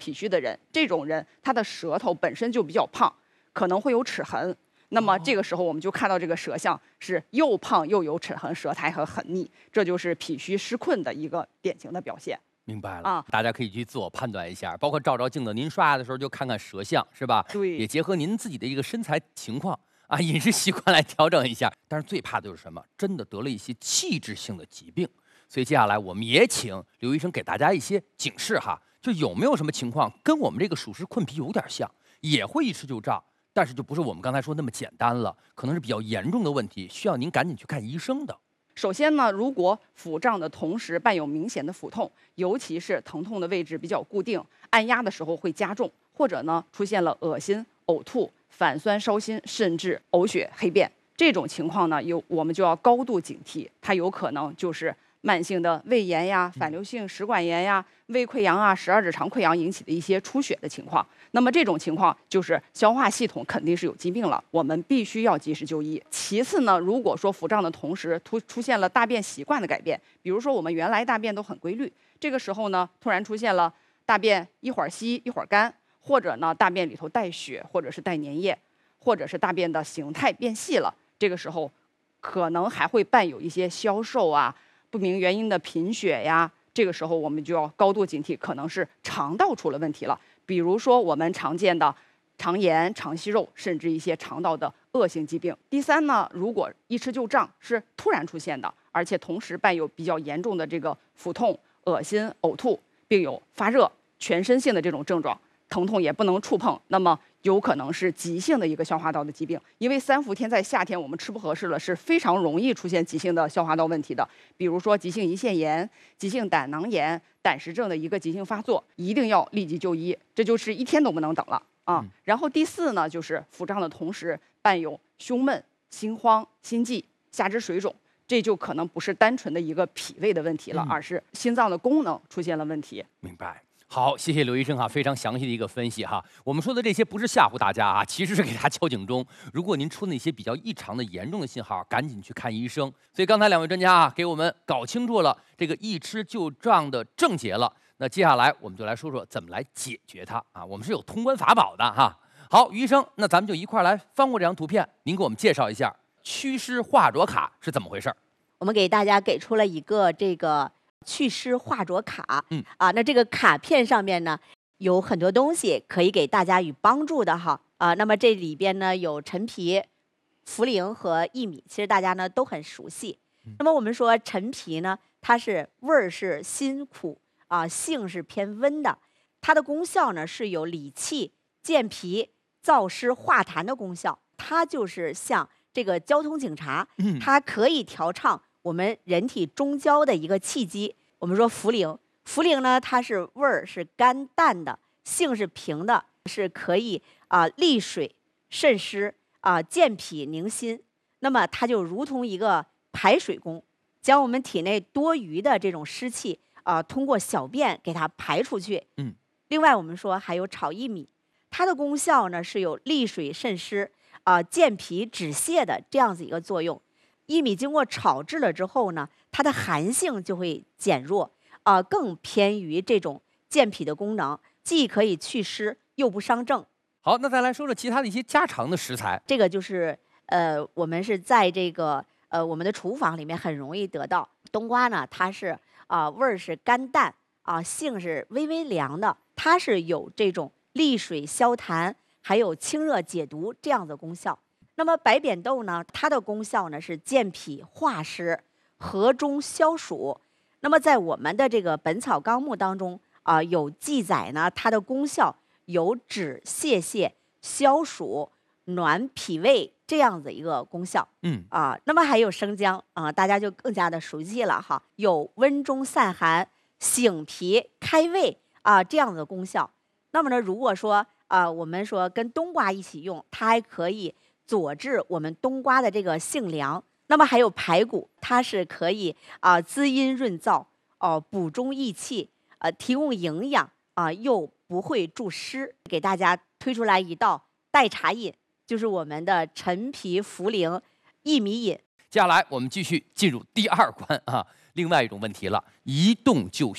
脾虚的人，这种人他的舌头本身就比较胖，可能会有齿痕。那么这个时候我们就看到这个舌象是又胖又有齿痕，舌苔和很腻，这就是脾虚湿困的一个典型的表现。 明白了啊，大家可以去自我判断一下，包括照照镜子，您刷牙的时候就看看舌象，是吧？ 对， 也结合您自己的一个身材情况啊、饮食习惯来调整一下。但是最怕的就是什么？真的得了一些器质性的疾病。所以接下来我们也请刘医生给大家一些警示哈，就有没有什么情况跟我们这个暑湿困脾有点像，也会一吃就胀，但是就不是我们刚才说那么简单了，可能是比较严重的问题，需要您赶紧去看医生的。 首先呢，如果腹胀的同时伴有明显的腹痛，尤其是疼痛的位置比较固定，按压的时候会加重，或者呢出现了恶心、呕吐、反酸烧心，甚至呕血、黑便，这种情况呢，我们就要高度警惕，它有可能就是慢性的胃炎呀、反流性食管炎呀、胃溃疡啊、12指肠溃疡引起的一些出血的情况。那么这种情况就是消化系统肯定是有疾病了，我们必须要及时就医。其次呢，如果说腹胀的同时出现了大便习惯的改变，比如说我们原来大便都很规律，这个时候呢突然出现了大便一会儿稀一会儿干，或者呢大便里头带血，或者是带粘液，或者是大便的形态变细了，这个时候可能还会伴有一些消瘦啊、不明原因的贫血呀，这个时候我们就要高度警惕，可能是肠道出了问题了。比如说我们常见的肠炎、肠息肉，甚至一些肠道的恶性疾病。第三呢，如果一吃就胀是突然出现的，而且同时伴有比较严重的这个腹痛、恶心、呕吐，并有发热、全身性的这种症状，疼痛也不能触碰，那么有可能是急性的一个消化道的疾病。因为三伏天在夏天我们吃不合适了，是非常容易出现急性的消化道问题的，比如说急性胰腺炎、急性胆囊炎、胆石症的一个急性发作，一定要立即就医，这就是一天都不能等了啊。然后第四呢，就是腹胀的同时伴有胸闷、心慌、心悸、下肢水肿，这就可能不是单纯的一个脾胃的问题了，而是心脏的功能出现了问题。 明白。好，谢谢刘医生哈，非常详细的一个分析哈。我们说的这些不是吓唬大家啊，其实是给大家敲警钟。如果您出那些比较异常的、严重的信号，赶紧去看医生。所以刚才两位专家啊，给我们搞清楚了这个一吃就胀的症结了。那接下来我们就来说说怎么来解决它啊。我们是有通关法宝的哈。好，于医生，那咱们就一块来翻过这张图片，您给我们介绍一下祛湿化浊卡是怎么回事？ 我们给大家给出了一个这个祛湿化浊卡，那这个卡片上面呢有很多东西可以给大家有帮助的哈，那么这里边呢有陈皮、茯苓和薏米，其实大家呢都很熟悉。那么我们说陈皮呢，它是味儿是辛苦性是偏温的，它的功效呢是有理气、健脾、燥湿化痰的功效，它就是像这个交通警察，它可以调畅我们人体中焦的一个气机。我们说茯苓呢，它是味儿是甘淡的，性是平的，是可以利水渗湿健脾宁心。那么它就如同一个排水工，将我们体内多余的这种湿气通过小便给它排出去。另外我们说还有炒薏米，它的功效呢是有利水渗湿健脾止泻的这样子一个作用。薏米经过炒制了之后呢，它的寒性就会减弱，更偏于这种健脾的功能，既可以祛湿又不伤正。 好，那再来说说其他的一些家常的食材。 这个就是我们是在这个我们的厨房里面很容易得到。冬瓜呢，它是味儿是甘淡性是微微凉的，它是有这种利水消痰，还有清热解毒这样的功效。那么白扁豆呢，它的功效呢是健脾化湿、和中消暑。那么在我们的这个《本草纲目》当中有记载呢，它的功效有止泻、消暑、暖脾胃这样子一个功效。那么还有生姜大家就更加的熟悉了哈，有温中散寒、醒脾开胃这样的功效。那么呢，如果说我们说跟冬瓜一起用，它还可以佐治我们冬瓜的这个性凉。那么还有排骨，它是可以滋阴润燥补中益气提供营养又不会助湿。给大家推出来一道代茶饮，就是我们的陈皮茯苓薏米饮。 接下来我们继续进入第二关另外一种问题了，一动就